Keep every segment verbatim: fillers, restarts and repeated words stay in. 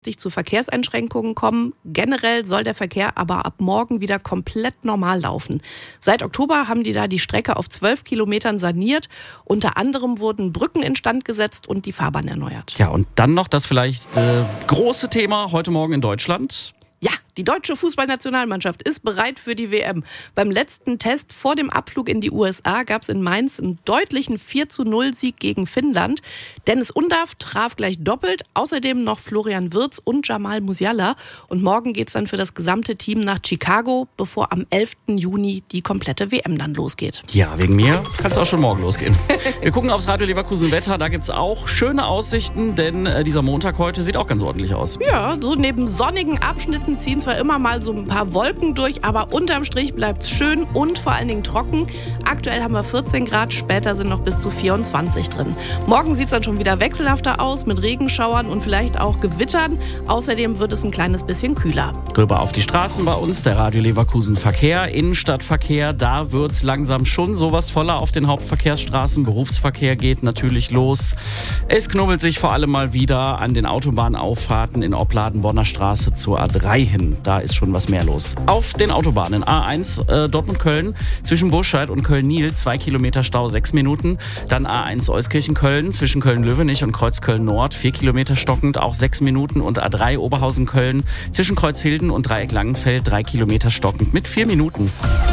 zu Verkehrseinschränkungen kommen. Generell soll der Verkehr aber ab morgen wieder komplett normal laufen. Seit Oktober haben die da die Strecke auf zwölf Kilometern saniert. Unter anderem wurden Brücken instand gesetzt und die Fahrbahn erneuert. Ja, und dann noch das vielleicht äh, große Thema heute Morgen in Deutschland. Ja, die deutsche Fußballnationalmannschaft ist bereit für die W M. Beim letzten Test vor dem Abflug in die U S A gab es in Mainz einen deutlichen vier zu null Sieg gegen Finnland. Dennis Undav traf gleich doppelt, außerdem noch Florian Wirtz und Jamal Musiala. Und morgen geht's dann für das gesamte Team nach Chicago, bevor am elften Juni die komplette W M dann losgeht. Ja, wegen mir kann es auch schon morgen losgehen. Wir gucken aufs Radio Leverkusen Wetter, da gibt's auch schöne Aussichten, denn äh, dieser Montag heute sieht auch ganz ordentlich aus. Ja, so neben sonnigen Abschnitten ziehen zwar immer mal so ein paar Wolken durch, aber unterm Strich bleibt es schön und vor allen Dingen trocken. Aktuell haben wir vierzehn Grad, später sind noch bis zu vierundzwanzig drin. Morgen sieht es dann schon wieder wechselhafter aus mit Regenschauern und vielleicht auch Gewittern. Außerdem wird es ein kleines bisschen kühler. Rüber auf die Straßen bei uns, der Radio Leverkusen Verkehr, Innenstadtverkehr, da wird es langsam schon sowas voller auf den Hauptverkehrsstraßen. Berufsverkehr geht natürlich los. Es knubbelt sich vor allem mal wieder an den Autobahnauffahrten in Opladen, Bonner Straße zur A drei hin. Da ist schon was mehr los. Auf den Autobahnen A eins äh, Dortmund-Köln zwischen Burscheid und Köln-Niel, zwei Kilometer Stau, sechs Minuten. Dann A eins Euskirchen-Köln zwischen Köln-Löwenich und Kreuzköln-Nord, vier Kilometer stockend, auch sechs Minuten. Und A drei Oberhausen-Köln zwischen Kreuzhilden und Dreieck-Langenfeld, drei Kilometer stockend mit vier Minuten.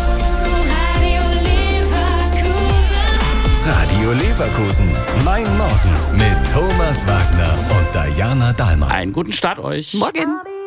Radio Leverkusen. Mein Morgen mit Thomas Wagner und Diana Dahlmann. Einen guten Start euch. Morgen.